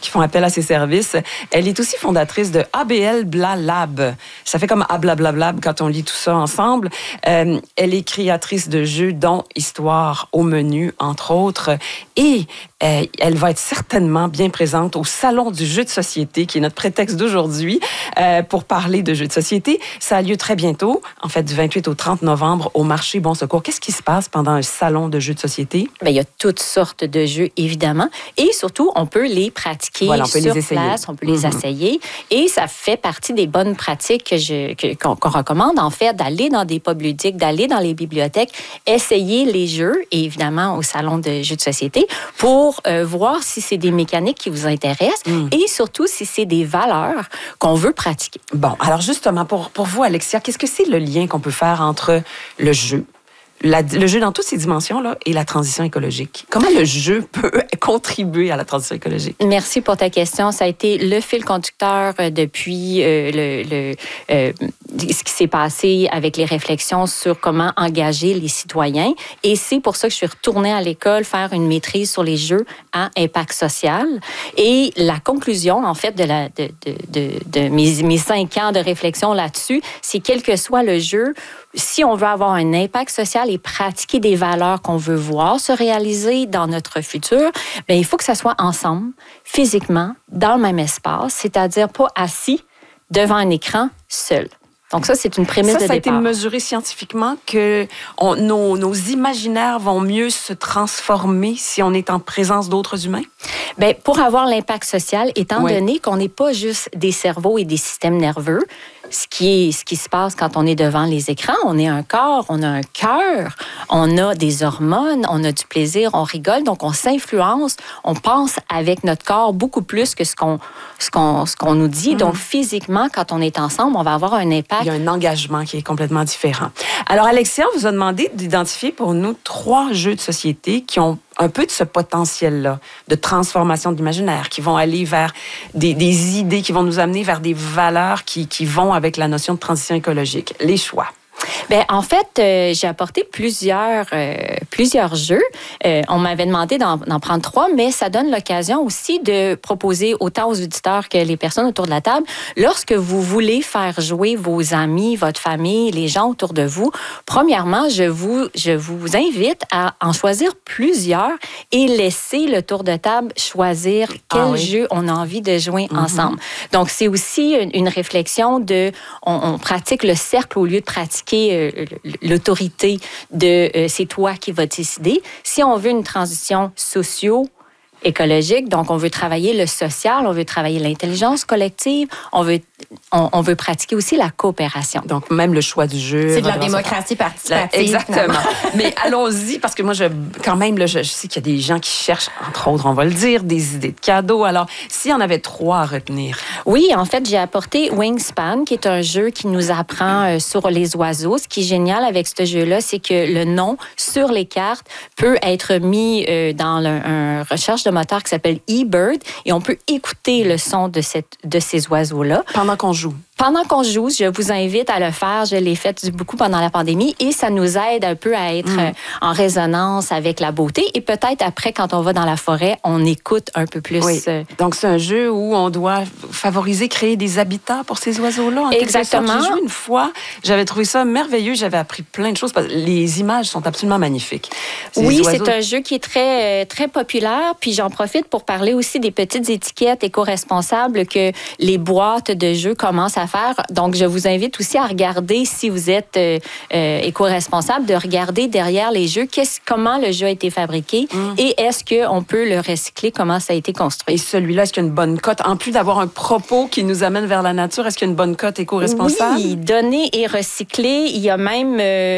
qui font appel à ses services. Elle est aussi fondatrice de ABL Bla Lab. Ça fait comme Ablablab quand on lit tout ça ensemble. Elle est créatrice de jeux dont Histoire au menu, entre autres. Et elle va être certainement bien présente au Salon du jeu de société, qui est notre prétexte d'aujourd'hui, pour parler de jeux de société. Ça a lieu très bientôt, en fait, du 28 au 30 novembre, au marché Bon Secours. Qu'est-ce qui se passe pendant un salon de jeux de société? Bien, il y a toutes sortes de jeux, évidemment. Et surtout, on peut les pratiquer sur place, on peut les essayer. Et ça fait partie des bonnes pratiques qu'on recommande, en fait, d'aller dans des pubs ludiques, d'aller dans les bibliothèques, essayer les jeux, et évidemment au salon de jeux de société, pour voir si c'est des mécaniques qui vous intéressent et surtout si c'est des valeurs qu'on veut pratiquer. Bon, alors justement, pour vous, Alexia, qu'est-ce que c'est le lien qu'on peut faire entre le jeu, le jeu dans toutes ses dimensions là, et la transition écologique? Comment le jeu peut contribuer à la transition écologique? Merci pour ta question. Ça a été le fil conducteur depuis ce qui s'est passé avec les réflexions sur comment engager les citoyens. Et c'est pour ça que je suis retournée à l'école faire une maîtrise sur les jeux à impact social. Et la conclusion, en fait, de mes 5 ans de réflexion là-dessus, c'est quel que soit le jeu, si on veut avoir un impact social et pratiquer des valeurs qu'on veut voir se réaliser dans notre futur, bien, il faut que ça soit ensemble, physiquement, dans le même espace, c'est-à-dire pas assis devant un écran seul. Donc ça, c'est une prémisse de départ. Ça a été mesuré scientifiquement que nos imaginaires vont mieux se transformer si on est en présence d'autres humains? Bien, pour avoir l'impact social, étant donné qu'on n'est pas juste des cerveaux et des systèmes nerveux, ce qui se passe quand on est devant les écrans, on est un corps, on a un cœur, on a des hormones, on a du plaisir, on rigole, donc on s'influence, on pense avec notre corps beaucoup plus que ce qu'on nous dit. Donc physiquement, quand on est ensemble, on va avoir un impact. Il y a un engagement qui est complètement différent. Alors Alexia, on vous a demandé d'identifier pour nous 3 jeux de société qui ont un peu de ce potentiel-là de transformation de l'imaginaire, qui vont aller vers des idées, qui vont nous amener vers des valeurs qui vont avec la notion de transition écologique. Les choix. Bien, en fait, j'ai apporté plusieurs jeux. On m'avait demandé d'en prendre 3, mais ça donne l'occasion aussi de proposer autant aux auditeurs que les personnes autour de la table, lorsque vous voulez faire jouer vos amis, votre famille, les gens autour de vous, premièrement, je vous invite à en choisir plusieurs et laisser le tour de table choisir quel jeu on a envie de jouer ensemble. Donc, c'est aussi une réflexion on pratique le cercle au lieu de pratiquer l'autorité de c'est toi qui vas décider. Si on veut une transition socio-écologique, donc on veut travailler le social, on veut travailler l'intelligence collective, on veut pratiquer aussi la coopération. Donc, même le choix du jeu. C'est de la démocratie participative. Exactement. Mais allons-y, parce que moi, je sais qu'il y a des gens qui cherchent, entre autres, on va le dire, des idées de cadeaux. Alors, s'il y en avait 3 à retenir. Oui, en fait, j'ai apporté Wingspan, qui est un jeu qui nous apprend sur les oiseaux. Ce qui est génial avec ce jeu-là, c'est que le nom sur les cartes peut être mis dans un recherche de moteur qui s'appelle eBird, et on peut écouter le son de ces oiseaux-là. Pendant qu'on joue. Pendant qu'on joue, je vous invite à le faire. Je l'ai fait beaucoup pendant la pandémie et ça nous aide un peu à être en résonance avec la beauté. Et peut-être après, quand on va dans la forêt, on écoute un peu plus. Oui. Donc, c'est un jeu où on doit favoriser, créer des habitats pour ces oiseaux-là. Exactement. J'ai joué une fois. J'avais trouvé ça merveilleux. J'avais appris plein de choses. Les images sont absolument magnifiques. Oui, c'est un jeu qui est très, très populaire. Puis j'en profite pour parler aussi des petites étiquettes éco-responsables que les boîtes de jeux commencent à faire. Donc, je vous invite aussi à regarder, si vous êtes éco-responsable, de regarder derrière les jeux comment le jeu a été fabriqué et est-ce qu'on peut le recycler, comment ça a été construit. Et celui-là, est-ce qu'il y a une bonne cote? En plus d'avoir un propos qui nous amène vers la nature, est-ce qu'il y a une bonne cote éco-responsable? Oui, donner et recycler. Il y a même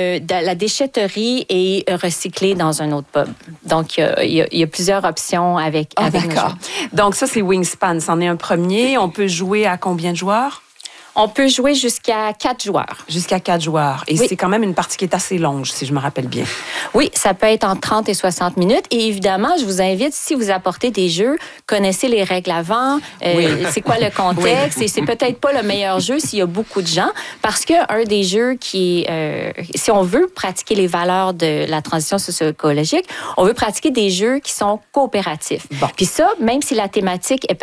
la déchetterie et recycler dans un autre pub. Donc, il y a plusieurs options avec d'accord. Donc, ça, c'est Wingspan. C'en est un premier. On peut jouer à combien de joueurs? On peut jouer jusqu'à 4 joueurs. Jusqu'à 4 joueurs. Et c'est quand même une partie qui est assez longue, si je me rappelle bien. Oui, ça peut être entre 30 et 60 minutes. Et évidemment, je vous invite, si vous apportez des jeux, connaissez les règles avant, c'est quoi le contexte. Et c'est peut-être pas le meilleur jeu s'il y a beaucoup de gens, parce qu'un des jeux qui est... si on veut pratiquer les valeurs de la transition socio-écologique, on veut pratiquer des jeux qui sont coopératifs. Bon. Puis ça, même si la thématique est